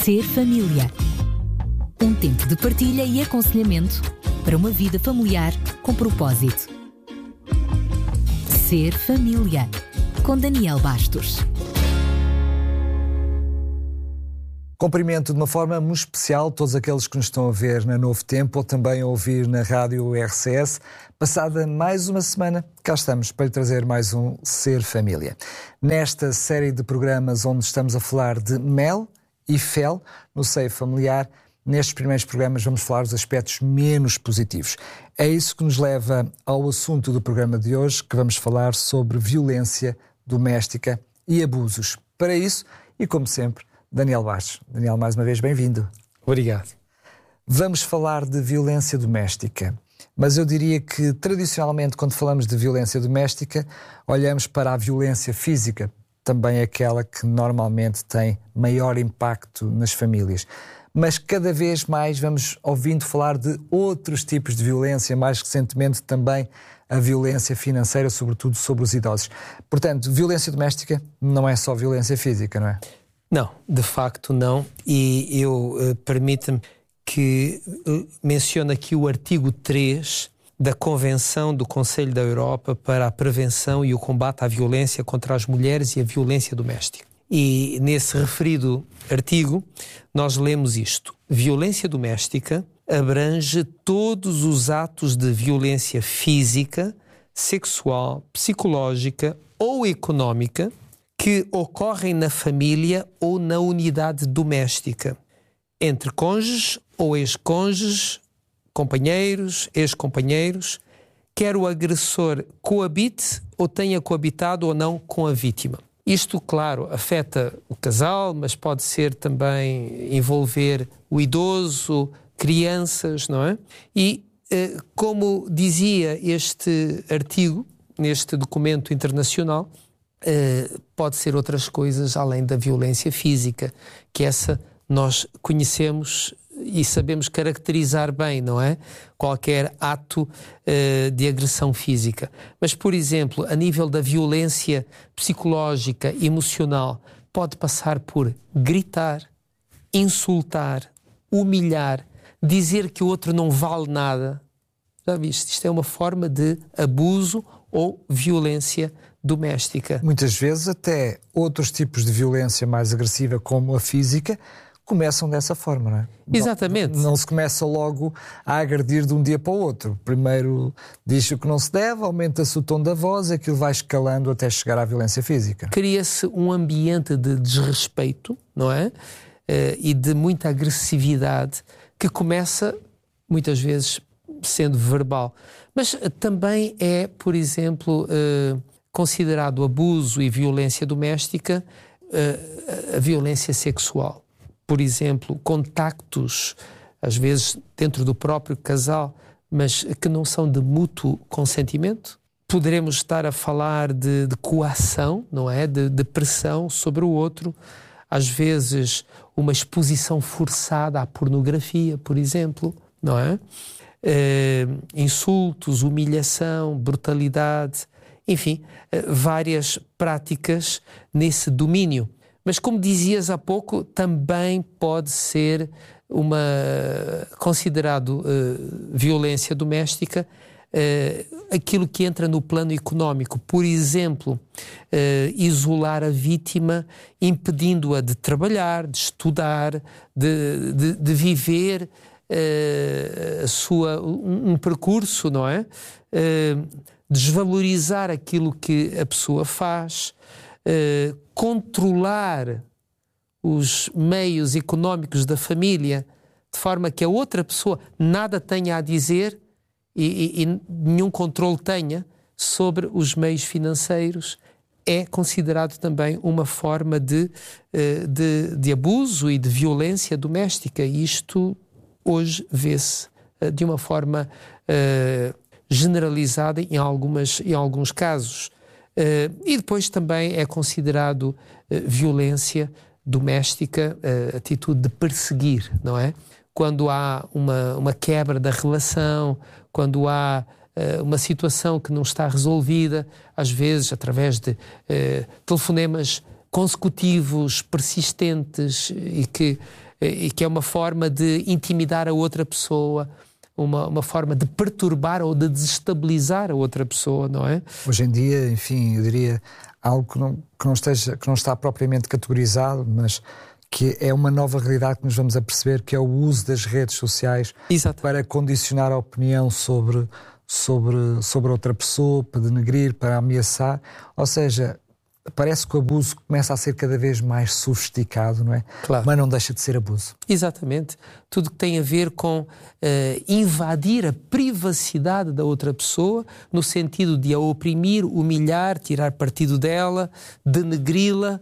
Ser família. Um tempo de partilha e aconselhamento para uma vida familiar com propósito. Ser família. Com Daniel Bastos. Cumprimento de uma forma muito especial todos aqueles que nos estão a ver na Novo Tempo ou também a ouvir na Rádio RCS. Passada mais uma semana, cá estamos para lhe trazer mais um Ser Família. Nesta série de programas onde estamos a falar de mel e fel no seio familiar, nestes primeiros programas vamos falar dos aspectos menos positivos. É isso que nos leva ao assunto do programa de hoje, que vamos falar sobre violência doméstica e abusos. Para isso, e como sempre, Daniel Bastos. Daniel, mais uma vez, bem-vindo. Obrigado. Vamos falar de violência doméstica, mas eu diria que, tradicionalmente, quando falamos de violência doméstica, olhamos para a violência física, também aquela que normalmente tem maior impacto nas famílias. Mas cada vez mais vamos ouvindo falar de outros tipos de violência, mais recentemente também a violência financeira, sobretudo sobre os idosos. Portanto, violência doméstica não é só violência física, não é? Não, de facto não. E eu, permita-me que mencione aqui o artigo 3 da Convenção do Conselho da Europa para a Prevenção e o Combate à Violência contra as Mulheres e a Violência Doméstica. E nesse referido artigo nós lemos isto: violência doméstica abrange todos os atos de violência física, sexual, psicológica ou económica que ocorrem na família ou na unidade doméstica, entre cônjuges ou ex-cônjuges, companheiros, ex-companheiros, quer o agressor coabite ou tenha coabitado ou não com a vítima. Isto, claro, afeta o casal, mas pode ser também envolver o idoso, crianças, não é? E, como dizia este artigo, neste documento internacional, pode ser outras coisas além da violência física, que essa nós conhecemos e sabemos caracterizar bem, não é? Qualquer ato de agressão física. Mas, por exemplo, a nível da violência psicológica, emocional, pode passar por gritar, insultar, humilhar, dizer que o outro não vale nada. Já viste? Isto é uma forma de abuso ou violência doméstica. Muitas vezes até outros tipos de violência mais agressiva, como a física, começam dessa forma, não é? Exatamente. Não se começa logo a agredir de um dia para o outro. Primeiro diz o que não se deve, aumenta-se o tom da voz, aquilo vai escalando até chegar à violência física. Cria-se um ambiente de desrespeito, não é? E de muita agressividade, que começa, muitas vezes, sendo verbal. Mas também é, por exemplo, considerado abuso e violência doméstica a violência sexual. Por exemplo, contactos, às vezes dentro do próprio casal, mas que não são de mútuo consentimento. Poderemos estar a falar de coação, não é? De pressão sobre o outro. Às vezes, uma exposição forçada à pornografia, por exemplo, não é? Insultos, humilhação, brutalidade, enfim, várias práticas nesse domínio. Mas, como dizias há pouco, também pode ser considerado violência doméstica aquilo que entra no plano económico. Por exemplo, isolar a vítima, impedindo-a de trabalhar, de estudar, de viver um percurso, não é? Desvalorizar aquilo que a pessoa faz, controlar os meios económicos da família, de forma que a outra pessoa nada tenha a dizer e nenhum controle tenha sobre os meios financeiros, é considerado também uma forma de abuso e de violência doméstica. E isto hoje vê-se de uma forma generalizada em alguns casos. E depois também é considerado violência doméstica a atitude de perseguir, não é? Quando há uma quebra da relação, quando há uma situação que não está resolvida, às vezes através de telefonemas consecutivos, persistentes e que e que é uma forma de intimidar a outra pessoa, uma forma de perturbar ou de desestabilizar a outra pessoa, não é? Hoje em dia, enfim, eu diria algo que não está propriamente categorizado, mas que é uma nova realidade que nos vamos a perceber, que é o uso das redes sociais para condicionar a opinião sobre outra pessoa, para denegrir, para ameaçar. Ou seja, parece que o abuso começa a ser cada vez mais sofisticado, não é? Claro. Mas não deixa de ser abuso. Exatamente. Tudo que tem a ver com invadir a privacidade da outra pessoa, no sentido de a oprimir, humilhar, tirar partido dela, denegri-la,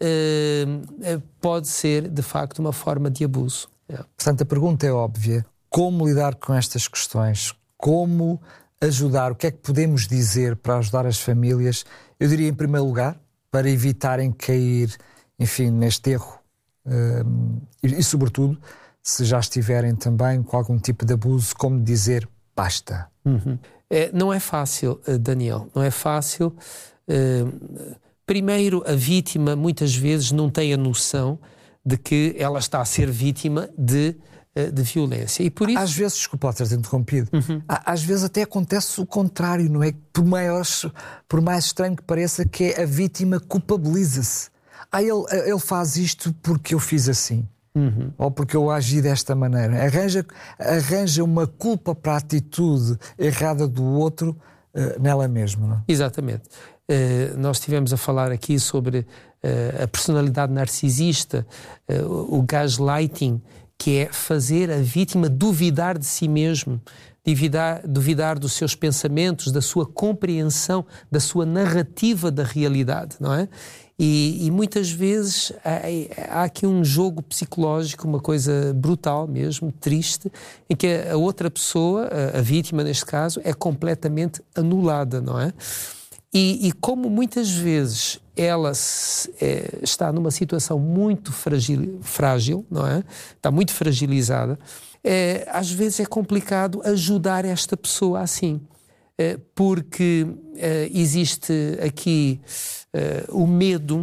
pode ser, de facto, uma forma de abuso. Portanto, a pergunta é óbvia. Como lidar com estas questões? Como ajudar? O que é que podemos dizer para ajudar as famílias? Eu diria, em primeiro lugar, para evitarem cair, enfim, neste erro e, sobretudo, se já estiverem também com algum tipo de abuso, como dizer basta. Não é fácil, Daniel, não é fácil. Primeiro, a vítima muitas vezes não tem a noção de que ela está a ser vítima de violência. E por isso... Às vezes, desculpa ter interrompido, às vezes até acontece o contrário, não é? Por mais estranho que pareça, que é a vítima culpabiliza-se. Ele faz isto porque eu fiz assim. Ou porque eu agi desta maneira. Arranja uma culpa para a atitude errada do outro nela mesma. Não é? Exatamente. Nós estivemos a falar aqui sobre a personalidade narcisista, o gaslighting, que é fazer a vítima duvidar de si mesmo, duvidar dos seus pensamentos, da sua compreensão, da sua narrativa da realidade, não é? E muitas vezes há aqui um jogo psicológico, uma coisa brutal mesmo, triste, em que a outra pessoa, a vítima neste caso, é completamente anulada, não é? E como muitas vezes ela está numa situação muito frágil, não é? Está muito fragilizada, às vezes é complicado ajudar esta pessoa assim, porque existe aqui o medo,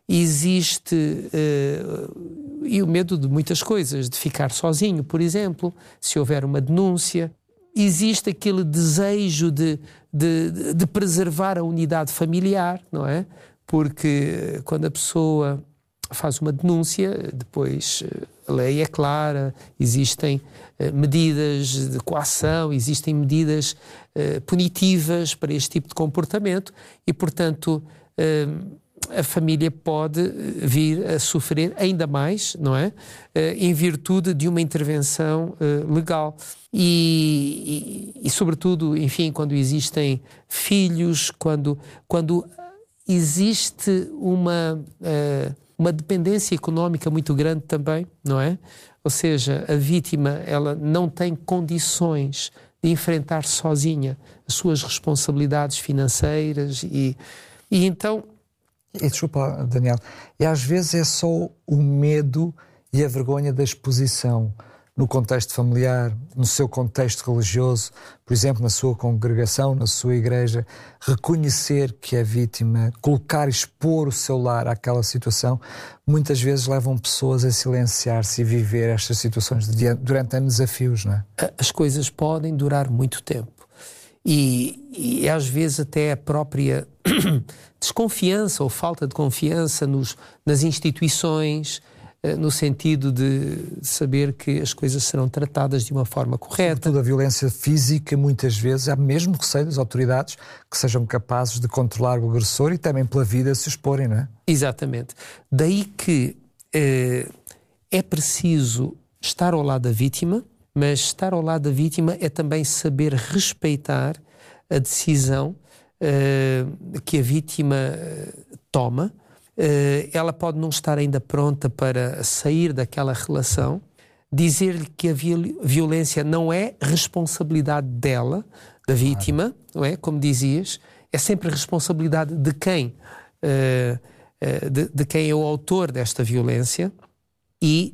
e o medo de muitas coisas, de ficar sozinho, por exemplo, se houver uma denúncia. Existe aquele desejo de preservar a unidade familiar, não é? Porque quando a pessoa faz uma denúncia, depois a lei é clara, existem medidas de coação, existem medidas punitivas para este tipo de comportamento e, portanto, a família pode vir a sofrer ainda mais, não é? Em virtude de uma intervenção legal. E sobretudo, enfim, quando existem filhos, quando existe uma dependência económica muito grande também, não é? Ou seja, a vítima, ela não tem condições de enfrentar sozinha as suas responsabilidades financeiras e então... E desculpa, Daniel, e às vezes é só o medo e a vergonha da exposição no contexto familiar, no seu contexto religioso, por exemplo, na sua congregação, na sua igreja, reconhecer que é vítima, expor o seu lar àquela situação, muitas vezes levam pessoas a silenciar-se e viver estas situações durante anos desafios, não é? As coisas podem durar muito tempo. E às vezes até a própria desconfiança ou falta de confiança nas instituições, no sentido de saber que as coisas serão tratadas de uma forma correta. Sobretudo a violência física, muitas vezes, há mesmo receio das autoridades que sejam capazes de controlar o agressor e também pela vida se exporem, não é? Exatamente. Daí que é preciso estar ao lado da vítima, mas estar ao lado da vítima é também saber respeitar a decisão que a vítima toma. Ela pode não estar ainda pronta para sair daquela relação, dizer-lhe que a violência não é responsabilidade dela, da vítima, não é? Como dizias, é sempre responsabilidade de quem? De quem é o autor desta violência e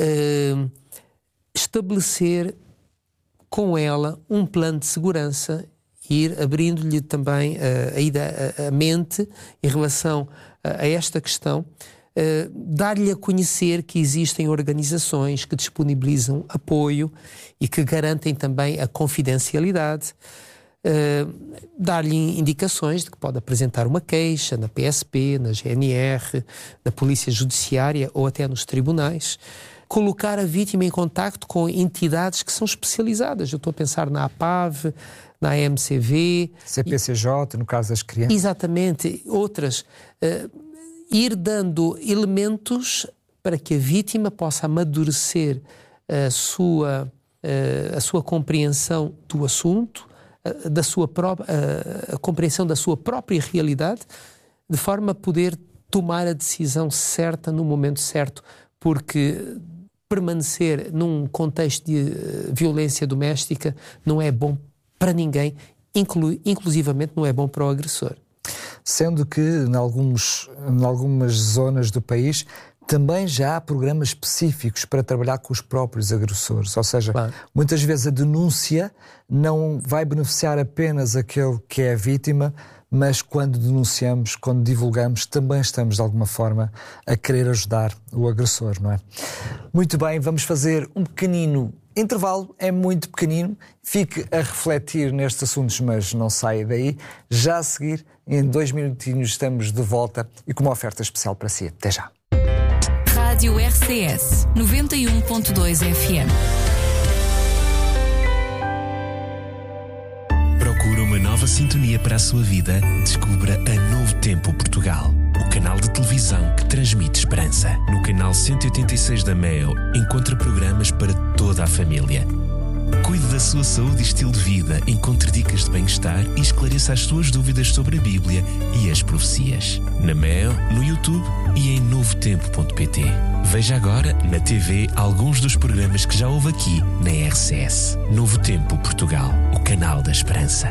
estabelecer com ela um plano de segurança, ir abrindo-lhe também a mente em relação a esta questão, dar-lhe a conhecer que existem organizações que disponibilizam apoio e que garantem também a confidencialidade, dar-lhe indicações de que pode apresentar uma queixa na PSP, na GNR, na Polícia Judiciária ou até nos tribunais, colocar a vítima em contacto com entidades que são especializadas. Eu estou a pensar na APAV, na AMCV... CPCJ, no caso das crianças. Exatamente, outras... ir dando elementos para que a vítima possa amadurecer a sua compreensão do assunto, a compreensão da sua própria realidade, de forma a poder tomar a decisão certa no momento certo, porque permanecer num contexto de violência doméstica não é bom para ninguém, inclusivamente não é bom para o agressor. Sendo que, em algumas zonas do país, também já há programas específicos para trabalhar com os próprios agressores. Ou seja, claro, muitas vezes a denúncia não vai beneficiar apenas aquele que é a vítima, mas quando denunciamos, quando divulgamos, também estamos de alguma forma a querer ajudar o agressor, não é? Muito bem, vamos fazer um pequenino intervalo, é muito pequenino, fique a refletir nestes assuntos, mas não saia daí. Já a seguir, em 2 minutinhos, estamos de volta e com uma oferta especial para si. Até já. Rádio RCS 91.2 FM. Procura uma nova sintonia para a sua vida? Descubra a Novo Tempo Portugal, o canal de televisão que transmite esperança. No canal 186 da MEO, encontra programas para toda a família. Cuide da sua saúde e estilo de vida, encontre dicas de bem-estar e esclareça as suas dúvidas sobre a Bíblia e as profecias. Na MEO, no YouTube e em novotempo.pt. Veja agora na TV alguns dos programas que já houve aqui na RCS. Novo Tempo Portugal, o canal da esperança.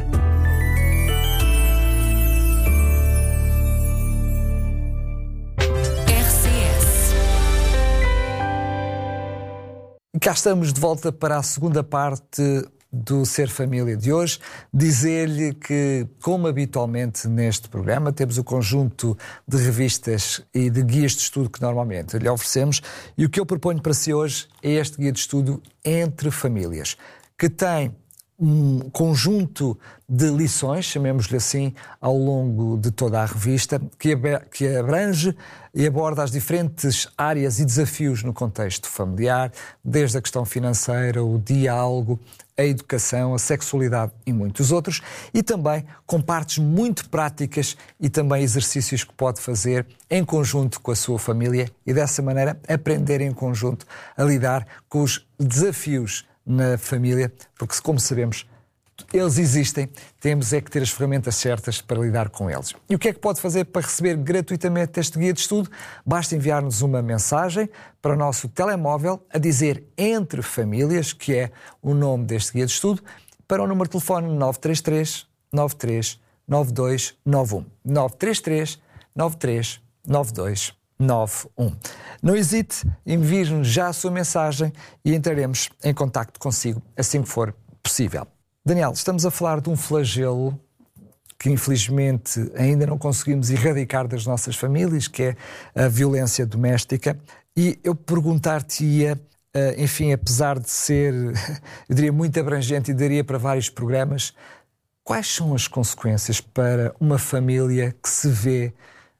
E cá estamos de volta para a segunda parte do Ser Família de hoje. Dizer-lhe que, como habitualmente neste programa, temos o conjunto de revistas e de guias de estudo que normalmente lhe oferecemos, e o que eu proponho para si hoje é este guia de estudo Entre Famílias, que tem um conjunto de lições, chamemos-lhe assim, ao longo de toda a revista, que abrange e aborda as diferentes áreas e desafios no contexto familiar, desde a questão financeira, o diálogo, a educação, a sexualidade e muitos outros, e também com partes muito práticas e também exercícios que pode fazer em conjunto com a sua família e dessa maneira aprender em conjunto a lidar com os desafios na família, porque, como sabemos, eles existem, temos é que ter as ferramentas certas para lidar com eles. E o que é que pode fazer para receber gratuitamente este guia de estudo? Basta enviar-nos uma mensagem para o nosso telemóvel a dizer Entre Famílias, que é o nome deste guia de estudo, para o número de telefone 933 93 92 91. 933 93 92 91. Não hesite, envie-nos já a sua mensagem e entraremos em contacto consigo assim que for possível. Daniel, estamos a falar de um flagelo que infelizmente ainda não conseguimos erradicar das nossas famílias, que é a violência doméstica, e eu perguntar-te-ia, enfim, apesar de ser, eu diria, muito abrangente e daria para vários programas, quais são as consequências para uma família que se vê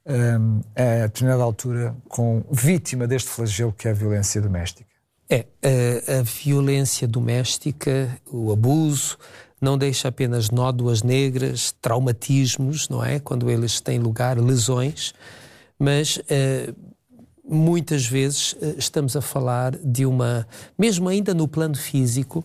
a determinada altura com vítima deste flagelo que é a violência doméstica? A violência doméstica, o abuso, não deixa apenas nódoas negras, traumatismos, não é? Quando eles têm lugar, lesões, mas muitas vezes estamos a falar de mesmo ainda no plano físico,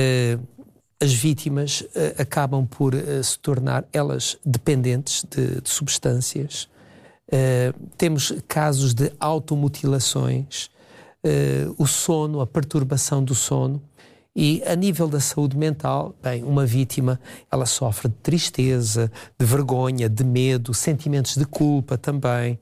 as vítimas acabam por se tornar elas dependentes de substâncias. Temos casos de automutilações, o sono, a perturbação do sono, e a nível da saúde mental, bem, uma vítima, ela sofre de tristeza, de vergonha, de medo, sentimentos de culpa também,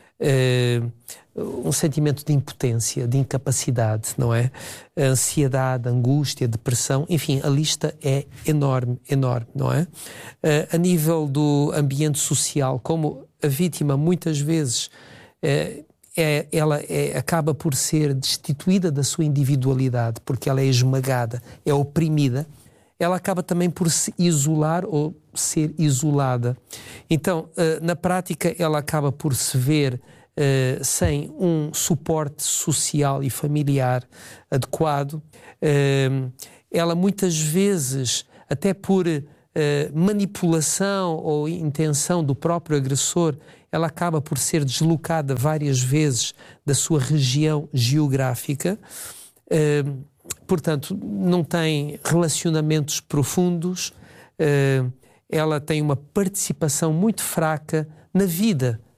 um sentimento de impotência, de incapacidade, não é? A ansiedade, a angústia, a depressão, enfim, a lista é enorme, não é? A nível do ambiente social, como a vítima muitas vezes ela acaba por ser destituída da sua individualidade, porque ela é esmagada, é oprimida, ela acaba também por se isolar ou ser isolada. Então, na prática, ela acaba por se ver sem um suporte social e familiar adequado. Ela muitas vezes, até por manipulação ou intenção do próprio agressor, ela acaba por ser deslocada várias vezes da sua região geográfica. Portanto, não tem relacionamentos profundos, ela tem uma participação muito fraca na vida